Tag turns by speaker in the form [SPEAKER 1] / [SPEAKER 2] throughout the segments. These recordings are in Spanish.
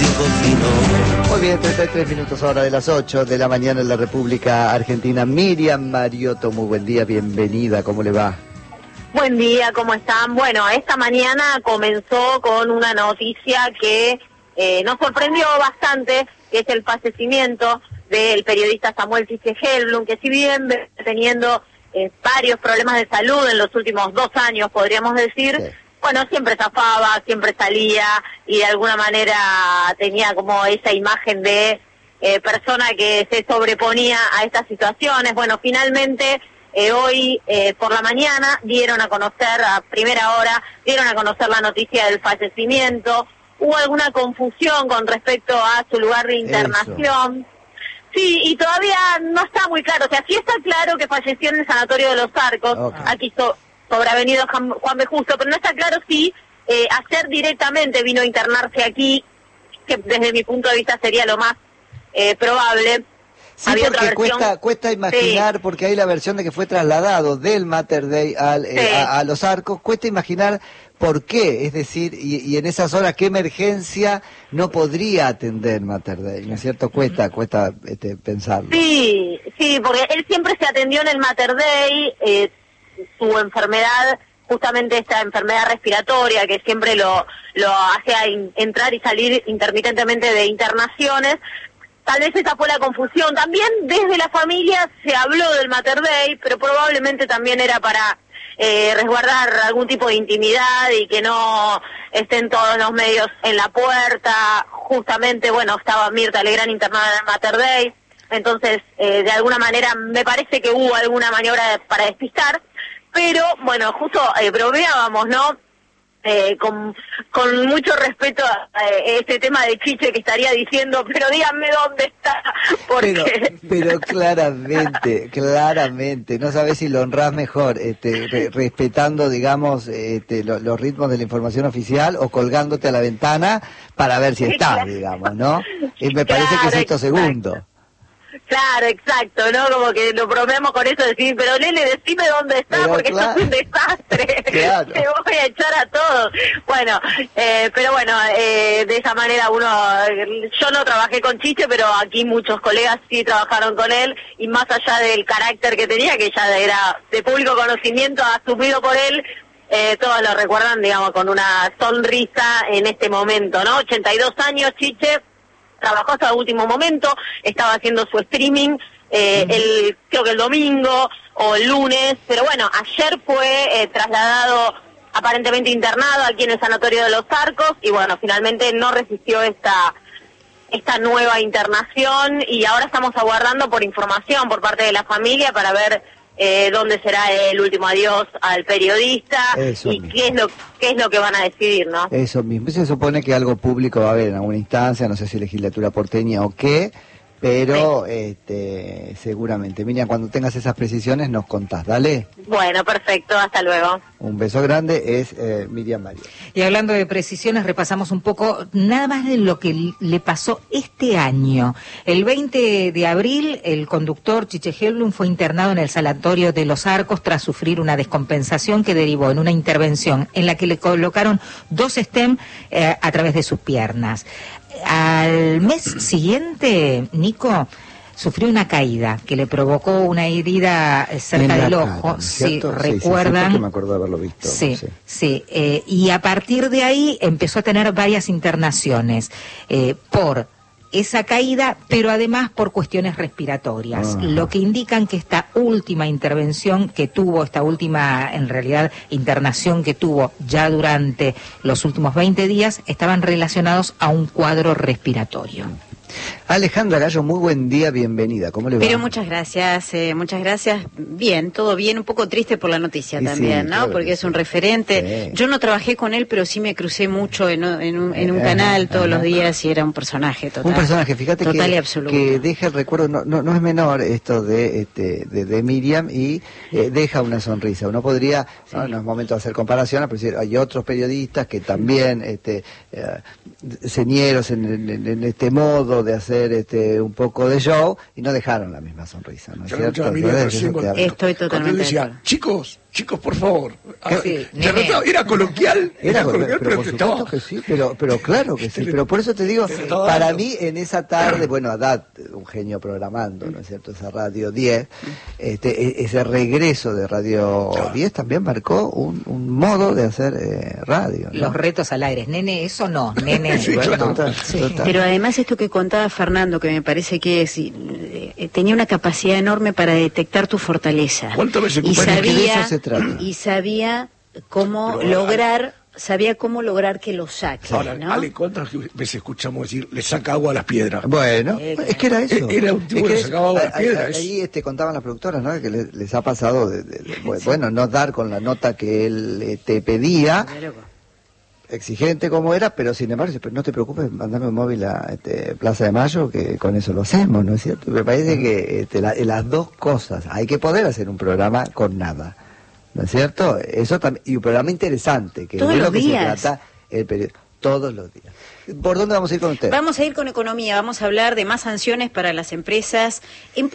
[SPEAKER 1] dijo que no.
[SPEAKER 2] Muy bien, 33 minutos ahora de las 8 de la mañana en la República Argentina. Miriam Mariotto, muy buen día, bienvenida, ¿cómo le va?
[SPEAKER 3] Buen día, ¿cómo están? Bueno, esta mañana comenzó con una noticia que nos sorprendió bastante, que es el fallecimiento del periodista Samuel Chiche Helblum, que si bien teniendo varios problemas de salud en los últimos 2 años, podríamos decir, sí. Bueno, siempre zafaba, siempre salía y de alguna manera tenía como esa imagen de persona que se sobreponía a estas situaciones. Bueno, finalmente hoy por la mañana dieron a conocer, a primera hora, dieron a conocer la noticia del fallecimiento. Hubo alguna confusión con respecto a su lugar de internación. Eso. Sí, y todavía no está muy claro. O sea, sí está claro que falleció en el Sanatorio de los Arcos, okay. Aquí sobre Avenida Juan B. Justo, pero no está claro si ayer directamente vino a internarse aquí, que desde mi punto de vista sería lo más probable.
[SPEAKER 2] Sí, había porque cuesta imaginar, sí. Porque hay la versión de que fue trasladado del Mater Dei a Los Arcos, cuesta imaginar por qué, es decir, y en esas horas qué emergencia no podría atender Mater Dei, ¿no es cierto? Cuesta pensarlo. Sí,
[SPEAKER 3] porque él siempre se atendió en el Mater Dei, su enfermedad, justamente esta enfermedad respiratoria que siempre lo hace entrar y salir intermitentemente de internaciones. Tal vez esa fue la confusión. También desde la familia se habló del Mater Dei, pero probablemente también era para resguardar algún tipo de intimidad y que no estén todos los medios en la puerta. Justamente, bueno, estaba Mirta Legrand internada en el Mater Dei, entonces de alguna manera me parece que hubo alguna maniobra para despistar, pero bueno, justo bromeábamos, ¿no? Con mucho respeto a este tema de Chiche que estaría diciendo, pero díganme dónde está, porque...
[SPEAKER 2] Pero claramente, no sabés si lo honrás mejor, respetando, digamos, los ritmos de la información oficial o colgándote a la ventana para ver si está, claro. Digamos, ¿no? Me parece que es esto segundo.
[SPEAKER 3] Claro, exacto, ¿no? Como que lo bromeamos con eso de decir, pero Lele, decime dónde está, pero porque claro. Esto es un desastre, claro. Te voy a echar a todos. Bueno, pero bueno, de esa manera yo no trabajé con Chiche, pero aquí muchos colegas sí trabajaron con él, y más allá del carácter que tenía, que ya era de público conocimiento, asumido por él, todos lo recuerdan, digamos, con una sonrisa en este momento, ¿no? 82 años, Chiche. Trabajó hasta el último momento, estaba haciendo su streaming, creo que el domingo o el lunes, pero bueno, ayer fue trasladado, aparentemente internado aquí en el Sanatorio de los Arcos, y bueno, finalmente no resistió esta nueva internación, y ahora estamos aguardando por información por parte de la familia para ver dónde será el último adiós al periodista. Eso y mismo. qué es lo que van a decidir, ¿no?
[SPEAKER 2] Eso mismo, se supone que algo público va a haber en alguna instancia, no sé si legislatura porteña o qué, pero sí. Seguramente. Miriam, cuando tengas esas precisiones nos contás, dale.
[SPEAKER 3] Bueno, perfecto, hasta luego.
[SPEAKER 2] Un beso grande, es Miriam Mariotto.
[SPEAKER 4] Y hablando de precisiones, repasamos un poco nada más de lo que le pasó este año. El 20 de abril, el conductor Chiche Helblum fue internado en el Sanatorio de Los Arcos tras sufrir una descompensación que derivó en una intervención en la que le colocaron 2 stem a través de sus piernas. Al mes siguiente, Nico sufrió una caída que le provocó una herida cerca del ojo. Sí, recuerdan.
[SPEAKER 2] Sí, me acuerdo de haberlo visto.
[SPEAKER 4] Sí. Y a partir de ahí empezó a tener varias internaciones por esa caída, pero además por cuestiones respiratorias, lo que indican que esta última intervención que tuvo, esta última, en realidad, internación que tuvo ya durante los últimos 20 días, estaban relacionados a un cuadro respiratorio.
[SPEAKER 2] Alejandra Gallo, muy buen día, bienvenida. ¿Cómo le va?
[SPEAKER 5] Pero muchas gracias. Bien, todo bien, un poco triste por la noticia también, ¿no? Claro, porque es un referente. Sí. Yo no trabajé con él, pero sí me crucé mucho en un canal todos los días y era un personaje total.
[SPEAKER 2] Un personaje, fíjate
[SPEAKER 5] total y absoluto.
[SPEAKER 2] Que deja el recuerdo, no es menor esto de Miriam, y deja una sonrisa. Uno podría, no es momento de hacer comparaciones, pero hay otros periodistas que también señeros en este modo de hacer hacer un poco de show y no dejaron la misma sonrisa, ¿no es cierto?
[SPEAKER 5] Estoy totalmente de acuerdo.
[SPEAKER 1] Chicos, por favor.
[SPEAKER 4] Sí,
[SPEAKER 1] era coloquial.
[SPEAKER 2] Era coloquial, pero por supuesto que sí, pero claro que sí. Pero por eso te digo, para mí en esa tarde, bueno, Haddad, un genio programando, ¿no es cierto? Esa Radio 10, ese regreso de Radio 10 también marcó un modo de hacer radio, ¿no?
[SPEAKER 4] Los retos al aire. Nene, eso no. Nene,
[SPEAKER 1] sí, claro.
[SPEAKER 2] Total.
[SPEAKER 5] Pero además esto que contaba Fernando, que me parece que tenía una capacidad enorme para detectar tu fortaleza.
[SPEAKER 1] ¿Cuántas veces
[SPEAKER 5] y sabía cómo lograr que lo saque,
[SPEAKER 1] Ahora,
[SPEAKER 5] ¿no?
[SPEAKER 1] Ale, ¿cuántas veces escuchamos decir le saca agua a las piedras?
[SPEAKER 2] Bueno, es que era eso.
[SPEAKER 1] Era un tipo que le sacaba agua a las piedras.
[SPEAKER 2] Ahí contaban las productoras, ¿no? Que les ha pasado bueno, no dar con la nota que él te pedía, exigente como era, pero sin embargo, pero no te preocupes, mandame un móvil a Plaza de Mayo, que con eso lo hacemos, ¿no es cierto? Me parece que las dos cosas, hay que poder hacer un programa con nada, ¿no es cierto? Eso también, y un programa interesante, que
[SPEAKER 5] todos
[SPEAKER 2] de lo
[SPEAKER 5] los
[SPEAKER 2] que
[SPEAKER 5] días.
[SPEAKER 2] se trata el periodismo, todos los días. ¿Por dónde vamos a ir con usted?
[SPEAKER 5] Vamos a ir con economía, vamos a hablar de más sanciones para las empresas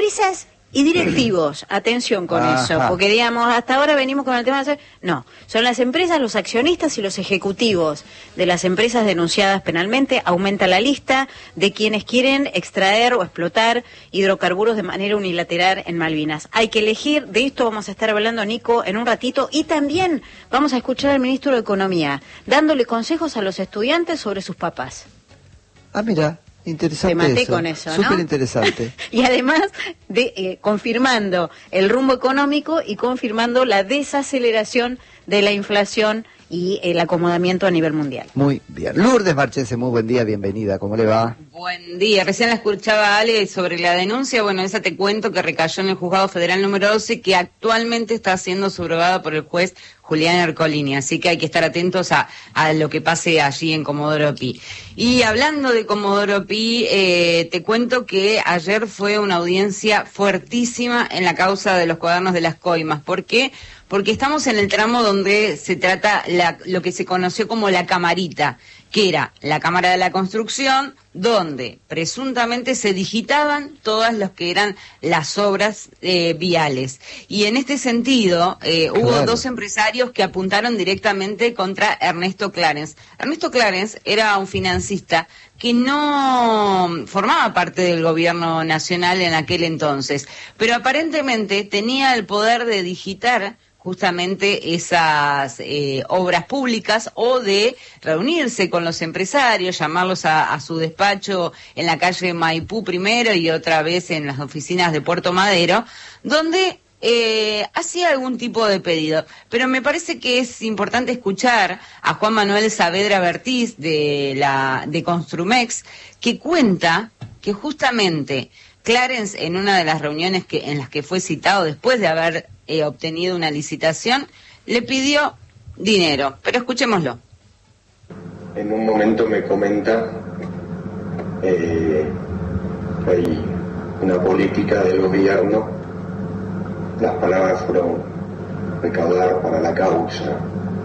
[SPEAKER 5] y directivos. Atención con eso, porque digamos, hasta ahora venimos con el tema de no, son las empresas, los accionistas y los ejecutivos de las empresas denunciadas penalmente. Aumenta la lista de quienes quieren extraer o explotar hidrocarburos de manera unilateral en Malvinas. Hay que elegir, de esto vamos a estar hablando, Nico, en un ratito, y también vamos a escuchar al ministro de Economía dándole consejos a los estudiantes sobre sus papás.
[SPEAKER 2] Mira, interesante.
[SPEAKER 5] Te maté
[SPEAKER 2] eso.
[SPEAKER 5] con eso, ¿no?
[SPEAKER 2] Súper interesante.
[SPEAKER 5] Y además de confirmando el rumbo económico y confirmando la desaceleración de la inflación y el acomodamiento a nivel mundial.
[SPEAKER 2] Muy bien. Lourdes Marchese, muy buen día, bienvenida. ¿Cómo le va?
[SPEAKER 6] Buen día. Recién la escuchaba Ale sobre la denuncia. Bueno, esa te cuento que recayó en el Juzgado Federal número 12, que actualmente está siendo subrogada por el juez Julián Ercolini. Así que hay que estar atentos a lo que pase allí en Comodoro Pi. Y hablando de Comodoro Pi, te cuento que ayer fue una audiencia fuertísima en la causa de los cuadernos de las coimas. ¿Por qué? Porque estamos en el tramo donde se trata lo que se conoció como la camarita, que era la Cámara de la Construcción, donde presuntamente se digitaban todas los que eran las obras viales. Y en este sentido, hubo dos empresarios que apuntaron directamente contra Ernesto Clarence. Ernesto Clarence era un financista que no formaba parte del gobierno nacional en aquel entonces, pero aparentemente tenía el poder de digitar justamente esas obras públicas o de reunirse con los empresarios, llamarlos a su despacho en la calle Maipú primero y otra vez en las oficinas de Puerto Madero, donde hacía algún tipo de pedido. Pero me parece que es importante escuchar a Juan Manuel Saavedra Bertiz de Construmex, que cuenta que justamente Clarence, en una de las reuniones en las que fue citado después de haber obtenido una licitación, le pidió dinero. Pero escuchémoslo.
[SPEAKER 7] En un momento me comenta hay una política del gobierno, las palabras fueron recaudar para la causa,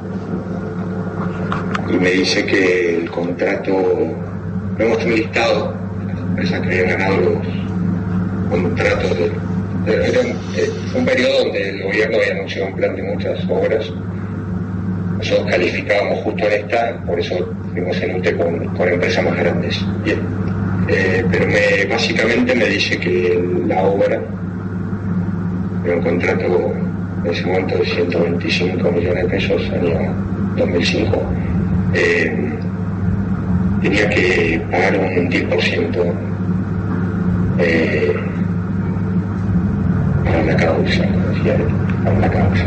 [SPEAKER 7] y me dice que el contrato, me muestra un listado de las empresas que habían ganado los contratos era un periodo donde el gobierno había anunciado un plan de muchas obras. Nosotros calificábamos justo en esta, por eso fuimos en UTE con empresas más grandes. Bien. Pero básicamente me dice que la obra era un contrato en ese momento de 125 millones de pesos, año 2005. Tenía que pagar un 10% para la causa, para la causa.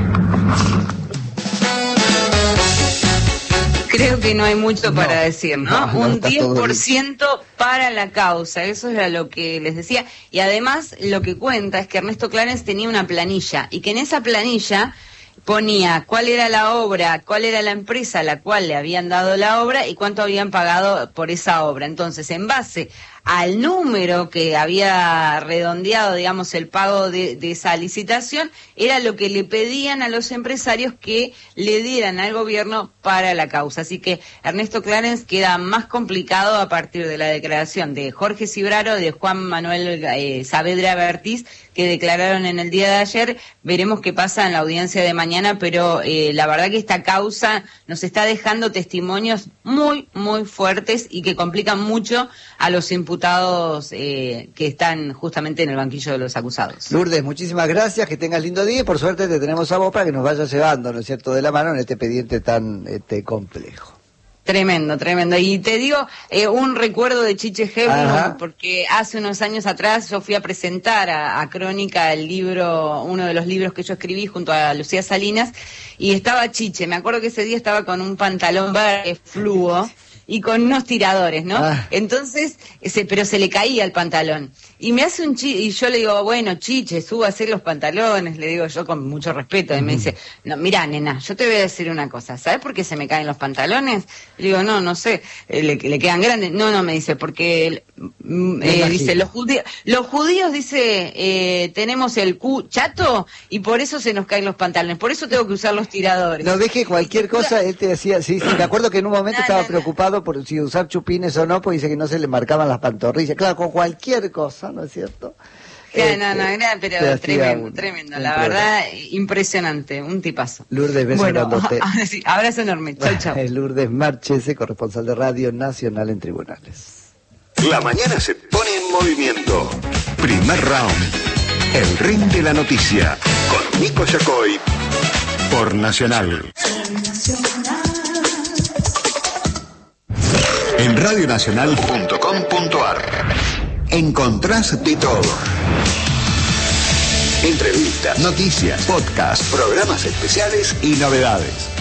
[SPEAKER 6] Creo que no hay mucho para decir, ¿no? Un 10% para la causa, eso era lo que les decía. Y además lo que cuenta es que Ernesto Clarence tenía una planilla y que en esa planilla ponía cuál era la obra, cuál era la empresa a la cual le habían dado la obra y cuánto habían pagado por esa obra. Entonces, en base al número que había redondeado, digamos, el pago de esa licitación, era lo que le pedían a los empresarios que le dieran al gobierno para la causa. Así que Ernesto Clarence queda más complicado a partir de la declaración de Jorge Cibraro, de Juan Manuel Saavedra Bertiz, que declararon en el día de ayer. Veremos qué pasa en la audiencia de mañana, pero la verdad que esta causa nos está dejando testimonios muy, muy fuertes y que complican mucho a los imputados que están justamente en el banquillo de los acusados.
[SPEAKER 2] Lourdes, muchísimas gracias, que tengas lindo día y por suerte te tenemos a vos para que nos vayas llevando, ¿no es cierto?, de la mano en este expediente tan complejo.
[SPEAKER 6] Tremendo, tremendo. Y te digo un recuerdo de Chiche Helblum, porque hace unos años atrás yo fui a presentar a Crónica el libro, uno de los libros que yo escribí junto a Lucía Salinas, y estaba Chiche. Me acuerdo que ese día estaba con un pantalón verde fluo y con unos tiradores, ¿no? Entonces, pero se le caía el pantalón. Y me hace y yo le digo, bueno, Chiche, suba a hacer los pantalones, le digo yo con mucho respeto, y me dice, no, mirá, nena, yo te voy a decir una cosa, ¿sabes por qué se me caen los pantalones? Le digo, no sé, le quedan grandes. No, me dice, porque dice, los judíos, dice, tenemos el Q chato y por eso se nos caen los pantalones, por eso tengo que usar los tiradores.
[SPEAKER 2] No deje cualquier cosa, él te decía, sí, me acuerdo que en un momento estaba preocupado por si usar chupines o no, pues dice que no se le marcaban las pantorrillas, claro, con cualquier cosa, ¿no es cierto?
[SPEAKER 6] Pero tremendo, la verdad, impresionante, un tipazo.
[SPEAKER 2] Lourdes, beso grandote.
[SPEAKER 6] Sí, abrazo enorme, chau.
[SPEAKER 2] Lourdes Marchese, corresponsal de Radio Nacional en Tribunales.
[SPEAKER 8] La mañana se pone en movimiento. Primer round, el ring de la noticia, con Nico Yacoy, por Nacional. En radionacional.com.ar encontrás de todo. Entrevistas, noticias, podcasts, programas especiales y novedades.